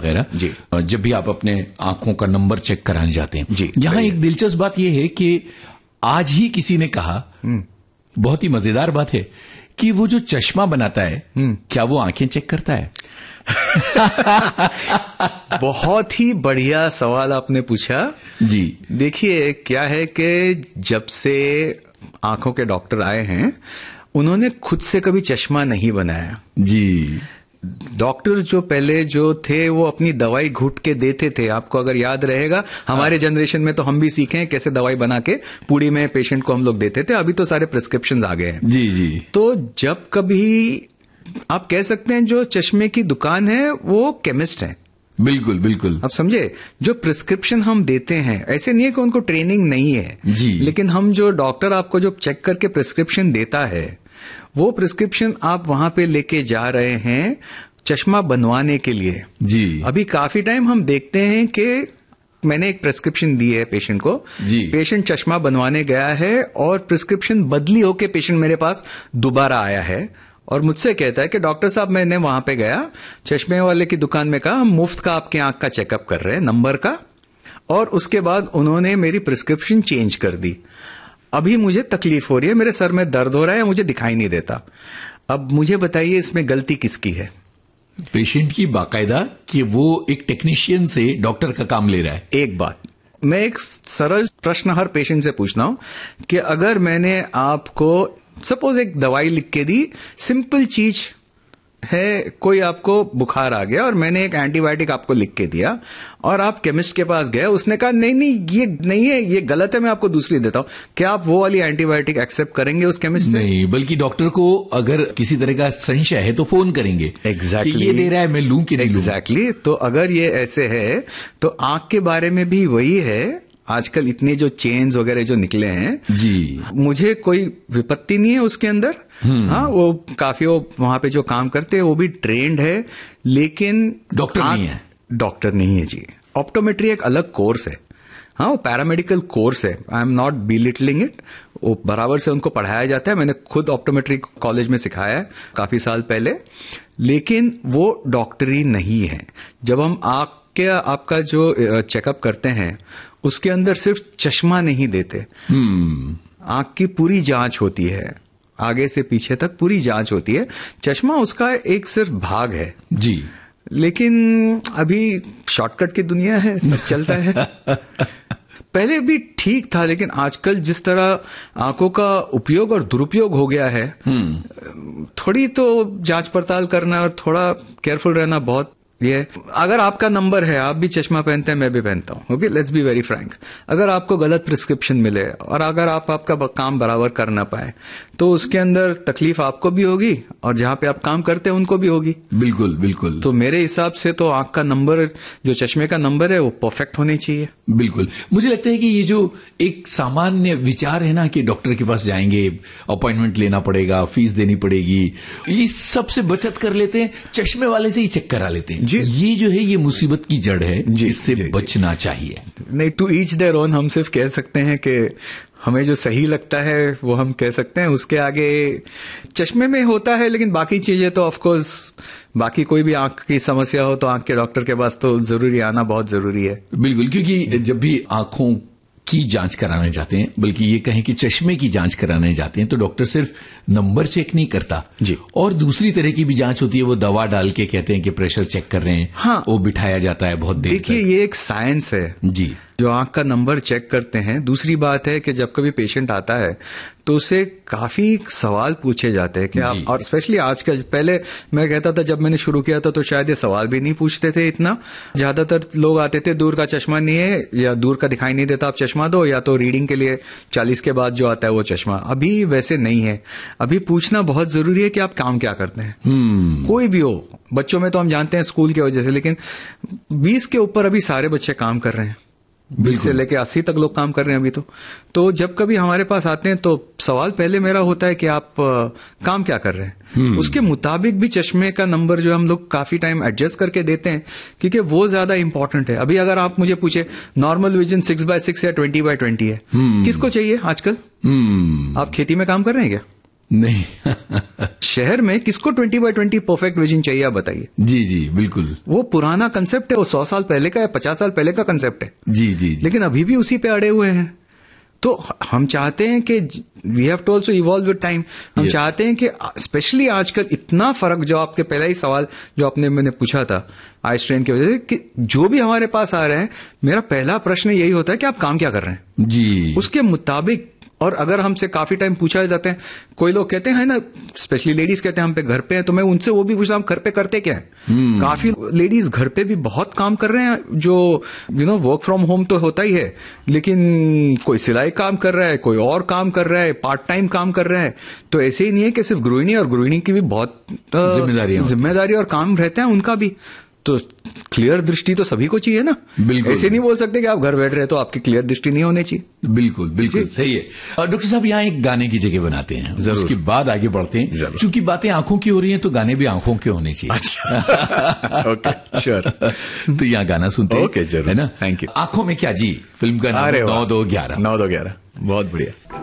वगैरह जी। जब भी आप अपने आंखों का नंबर चेक कराने जाते हैं जी, यहाँ एक दिलचस्प बात यह है कि आज ही किसी ने कहा, बहुत ही मजेदार बात है, कि वो जो चश्मा बनाता है क्या वो आंखें चेक करता है? बहुत ही बढ़िया सवाल आपने पूछा जी। देखिए क्या है कि जब से आंखों के डॉक्टर आए हैं उन्होंने खुद से कभी चश्मा नहीं बनाया जी। डॉक्टर जो पहले जो थे वो अपनी दवाई घुट के देते थे। आपको अगर याद रहेगा हमारे जनरेशन में तो हम भी सीखे हैं कैसे दवाई बना के पूड़ी में पेशेंट को हम लोग देते थे। अभी तो सारे प्रिस्क्रिप्शंस आ गए हैं। जी जी। तो जब कभी आप कह सकते हैं जो चश्मे की दुकान है वो केमिस्ट है। बिल्कुल बिल्कुल। आप समझे, जो प्रिस्क्रिप्शन हम देते हैं ऐसे नहीं है कि उनको ट्रेनिंग नहीं है जी। लेकिन हम जो डॉक्टर आपको जो चेक करके प्रिस्क्रिप्शन देता है वो प्रिस्क्रिप्शन आप वहां पे लेके जा रहे हैं चश्मा बनवाने के लिए। जी। अभी काफी टाइम हम देखते हैं कि मैंने एक प्रिस्क्रिप्शन दी है पेशेंट को, जी। पेशेंट चश्मा बनवाने गया है और प्रिस्क्रिप्शन बदली होके पेशेंट मेरे पास दोबारा आया है और मुझसे कहता है कि डॉक्टर साहब मैंने वहां पे गया, चश्मे वाले की दुकान में कहा हम मुफ्त का आपके आंख का चेकअप कर रहे हैं नंबर का, और उसके बाद उन्होंने मेरी प्रिस्क्रिप्शन चेंज कर दी। अभी मुझे तकलीफ हो रही है, मेरे सर में दर्द हो रहा है, मुझे दिखाई नहीं देता। अब मुझे बताइए इसमें गलती किसकी है? पेशेंट की बाकायदा कि वो एक टेक्नीशियन से डॉक्टर का काम ले रहा है। एक बात मैं एक सरल प्रश्न हर पेशेंट से पूछता हूं कि अगर मैंने आपको सपोज एक दवाई लिख के दी, सिंपल चीज है, कोई आपको बुखार आ गया और मैंने एक एंटीबायोटिक आपको लिख के दिया और आप केमिस्ट के पास गए, उसने कहा नहीं नहीं ये नहीं है, ये गलत है, मैं आपको दूसरी देता हूं, क्या आप वो वाली एंटीबायोटिक एक्सेप्ट करेंगे उस केमिस्ट से? नहीं, बल्कि डॉक्टर को अगर किसी तरह का संशय है तो फोन करेंगे। एग्जैक्टली ये दे रहा है, मैं लूं कि नहीं लूं। एग्जैक्टली। तो अगर ये ऐसे है तो आंख के बारे में भी वही है। आजकल इतने जो चेन्स वगैरह जो निकले हैं जी, मुझे कोई विपत्ति नहीं है उसके अंदर। हाँ, वो काफी वो वहां पे जो काम करते हैं वो भी ट्रेंड है, लेकिन डॉक्टर नहीं है। डॉक्टर नहीं है जी। ऑप्टोमेट्री एक अलग कोर्स है। हाँ, वो पैरामेडिकल कोर्स है। I am not belittling it. वो बराबर से उनको पढ़ाया जाता है। मैंने खुद ऑप्टोमेट्री कॉलेज में सिखाया है काफी साल पहले, लेकिन वो डॉक्टरी नहीं है। जब हम आंख के आपका जो चेकअप करते हैं उसके अंदर सिर्फ चश्मा नहीं देते, आंख की पूरी जांच होती है, आगे से पीछे तक पूरी जांच होती है। चश्मा उसका एक सिर्फ भाग है जी। लेकिन अभी शॉर्टकट की दुनिया है, सब चलता है। पहले भी ठीक था, लेकिन आजकल जिस तरह आंखों का उपयोग और दुरुपयोग हो गया है, थोड़ी तो जांच पड़ताल करना और थोड़ा केयरफुल रहना बहुत ये। अगर आपका नंबर है, आप भी चश्मा पहनते हैं, मैं भी पहनता हूं, okay, let's be very Frank. अगर आपको गलत प्रिस्क्रिप्शन मिले और अगर आप आपका काम बराबर कर ना पाए तो उसके अंदर तकलीफ आपको भी होगी और जहां पे आप काम करते हैं उनको भी होगी। बिल्कुल बिल्कुल। तो मेरे हिसाब से तो आंख का नंबर, जो चश्मे का नंबर है, वो परफेक्ट होनी चाहिए। बिल्कुल। मुझे लगता है कि ये जो एक सामान्य विचार है ना कि डॉक्टर के पास जाएंगे, अपॉइंटमेंट लेना पड़ेगा, फीस देनी पड़ेगी, ये सबसे बचत कर लेते हैं, चश्मे वाले से ही चेक करा लेते हैं जी। ये जो है ये मुसीबत की जड़ है, इससे बचना चाहिए। नहीं, टू ईच देयर ओन। हम सिर्फ कह सकते हैं कि हमें जो सही लगता है वो हम कह सकते हैं, उसके आगे चश्मे में होता है, लेकिन बाकी चीजें तो ऑफ कोर्स, बाकी कोई भी आंख की समस्या हो तो आंख के डॉक्टर के पास तो जरूरी आना बहुत जरूरी है। बिल्कुल, क्योंकि जब भी आंखों की जांच कराने जाते हैं, बल्कि ये कहें कि चश्मे की जांच कराने जाते हैं, तो डॉक्टर सिर्फ नंबर चेक नहीं करता जी, और दूसरी तरह की भी जांच होती है। वो दवा डाल के कहते हैं कि प्रेशर चेक कर रहे हैं। हाँ, वो बिठाया जाता है बहुत देर। देखिए, ये एक साइंस है जी, जो आंख का नंबर चेक करते हैं। दूसरी बात है कि जब कभी पेशेंट आता है तो उसे काफी सवाल पूछे जाते हैं कि आप, और स्पेशली आजकल, पहले मैं कहता था जब मैंने शुरू किया था तो शायद ये सवाल भी नहीं पूछते थे इतना। ज्यादातर लोग आते थे, दूर का चश्मा नहीं है या दूर का दिखाई नहीं देता, आप चश्मा दो, या तो रीडिंग के लिए 40 के बाद जो आता है वो चश्मा। अभी वैसे नहीं है। अभी पूछना बहुत जरूरी है कि आप काम क्या करते हैं। कोई भी हो, बच्चों में तो हम जानते हैं स्कूल की वजह से, लेकिन 20 के ऊपर अभी सारे बच्चे काम कर रहे हैं, 20 से लेके 80 तक लोग काम कर रहे हैं अभी तो जब कभी हमारे पास आते हैं तो सवाल पहले मेरा होता है कि आप काम क्या कर रहे हैं। उसके मुताबिक भी चश्मे का नंबर जो हम लोग काफी टाइम एडजस्ट करके देते हैं, क्योंकि वो ज्यादा इंपॉर्टेंट है। अभी अगर आप मुझे पूछे, नॉर्मल विजन 6/6 या 20/20 है, किसको चाहिए आजकल? आप खेती में काम कर रहे हैं क्या? नहीं। शहर में किसको 20/20 परफेक्ट विजन चाहिए, आप बताइए। जी जी बिल्कुल, वो पुराना कंसेप्ट है, वो 100 साल पहले का या 50 साल पहले का कंसेप्ट है। जी जी जी। लेकिन अभी भी उसी पे अड़े हुए हैं। तो हम चाहते हैं कि we have to also evolve with time. हम चाहते हैं कि स्पेशली आजकल इतना फर्क, जो आपके पहला ही सवाल जो आपने मैंने पूछा था आई स्ट्रेन की वजह से, कि जो भी हमारे पास आ रहे हैं, मेरा पहला प्रश्न यही होता है कि आप काम क्या कर रहे हैं जी, उसके मुताबिक। और अगर हमसे काफी टाइम पूछा जाता है, कोई लोग कहते हैं ना, स्पेशली लेडीज कहते हैं हम पे घर पे हैं, तो मैं उनसे वो भी पूछता हूँ घर पे करते क्या है। काफी लेडीज घर पे भी बहुत काम कर रहे हैं, जो वर्क फ्रॉम होम तो होता ही है, लेकिन कोई सिलाई काम कर रहा है, कोई और काम कर रहा है, पार्ट टाइम काम कर रहा है। तो ऐसे ही नहीं है कि सिर्फ गृहिणी, और गृहिणी की भी बहुत जिम्मेदारी और काम रहते हैं उनका भी। तो क्लियर दृष्टि तो सभी को चाहिए ना। बिल्कुल, ऐसे नहीं बोल सकते कि आप घर बैठ रहे तो आपकी क्लियर दृष्टि नहीं होनी चाहिए। बिल्कुल बिल्कुल सही है। डॉक्टर साहब, यहाँ एक गाने की जगह बनाते हैं, उसके बाद आगे बढ़ते हैं। चूंकि बातें आंखों की हो रही हैं, तो गाने भी आंखों के होने चाहिए। अच्छा। Okay, sure. तो यहाँ गाना सुनते हैं। ओके, जरूर, है ना। Thank you. आंखों में क्या जी, फिल्म का नाम 9-2-11। 9-2-11, बहुत बढ़िया।